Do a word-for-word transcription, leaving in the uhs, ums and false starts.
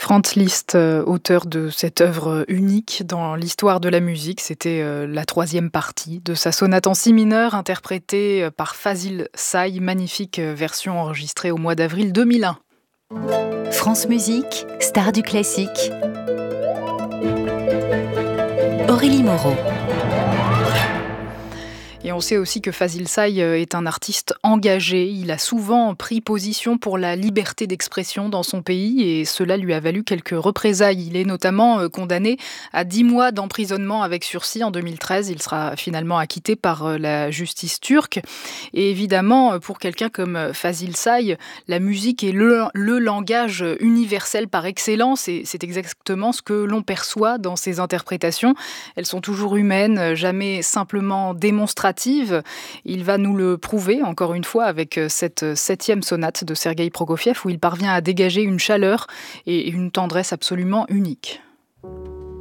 Franz Liszt, heu, auteur de cette œuvre unique dans l'histoire de la musique, c'était, heu, la troisième partie de sa sonate en si mineur interprétée, heu, par Fazil Say, magnifique, heu, version enregistrée au mois d'avril deux mille un. France Musique, star du classique. Aurélie Moreau. Et on sait aussi que Fazil Say est un artiste engagé. Il a souvent pris position pour la liberté d'expression dans son pays et cela lui a valu quelques représailles. Il est notamment condamné à dix mois d'emprisonnement avec sursis en deux mille treize. Il sera finalement acquitté par la justice turque. Et évidemment, pour quelqu'un comme Fazil Say, la musique est le, le langage universel par excellence et c'est exactement ce que l'on perçoit dans ses interprétations. Elles sont toujours humaines, jamais simplement démonstratives. Il va nous le prouver, encore une fois, avec cette septième sonate de Sergueï Prokofiev, où il parvient à dégager une chaleur et une tendresse absolument uniques.